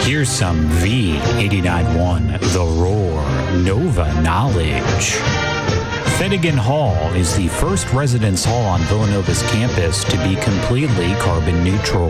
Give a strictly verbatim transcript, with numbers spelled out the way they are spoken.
Here's some V eighty-nine point one The Roar Nova Knowledge. Fettigan Hall is the first residence hall on Villanova's campus to be completely carbon neutral.